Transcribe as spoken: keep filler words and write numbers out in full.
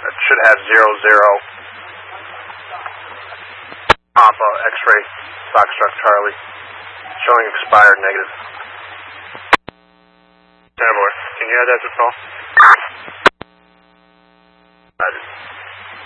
It should have zero zero. Papa, X-ray, Foxtrot Charlie. Showing expired negative. Traveler, can you add that to call?